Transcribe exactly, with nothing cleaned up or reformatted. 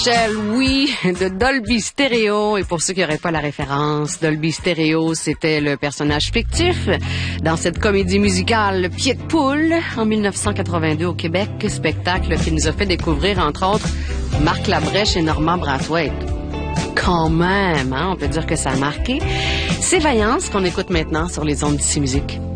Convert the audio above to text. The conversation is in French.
Shall oui, de Dolby Stereo. Et pour ceux qui n'auraient pas la référence, Dolby Stereo, c'était le personnage fictif dans cette comédie musicale Pied de poule en mille neuf cent quatre-vingt-deux au Québec, spectacle qui nous a fait découvrir entre autres Marc Labrèche et Normand Brathwaite. Quand même, hein, on peut dire que ça a marqué. C'est Vaillance qu'on écoute maintenant sur les ondes d'Ici Musique.